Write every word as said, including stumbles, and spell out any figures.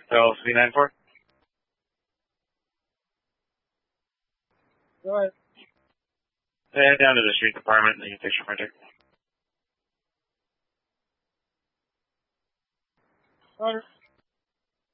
L C nine four. Go ahead. Head down to the street department and you can fix your printer. Order.